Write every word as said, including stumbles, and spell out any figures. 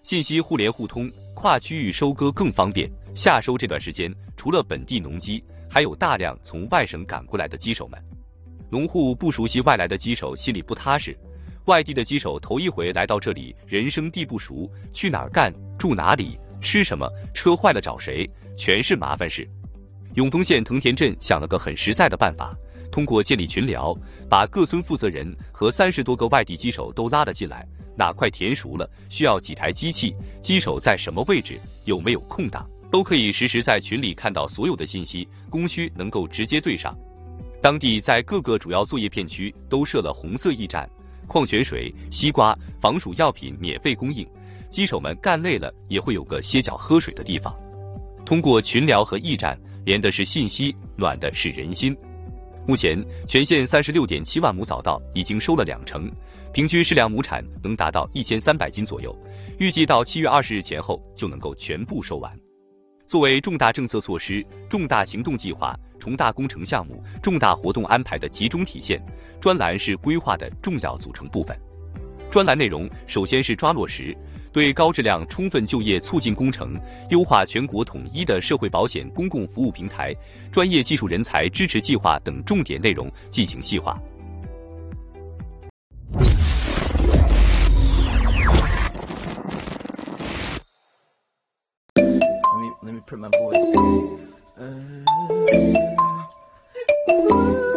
信息互联互通，跨区域收割更方便。夏收这段时间，除了本地农机，还有大量从外省赶过来的机手们。农户不熟悉外来的机手，心里不踏实。外地的机手头一回来到这里，人生地不熟，去哪儿干，住哪里，吃什么，车坏了找谁，全是麻烦事。永丰县藤田镇想了个很实在的办法，通过建立群聊，把各村负责人和三十多个外地机手都拉了进来。哪块田熟了，需要几台机器，机手在什么位置，有没有空档，都可以实时在群里看到所有的信息，供需能够直接对上。当地在各个主要作业片区都设了红色驿站，矿泉水、西瓜、防暑药品免费供应，机手们干累了也会有个歇脚喝水的地方。通过群聊和驿站，连的是信息，暖的是人心。目前全县三十六点七万亩早稻已经收了两成，平均适量亩产能达到一千三百斤左右，预计到七月二十日前后就能够全部收完。作为重大政策措施、重大行动计划、重大工程项目、重大活动安排的集中体现，专栏是规划的重要组成部分。专栏内容首先是抓落实对高质量充分就业促进工程、优化全国统一的社会保险公共服务平台、专业技术人才支持计划等重点内容进行细化。 Let me, let me put my voice. Uh...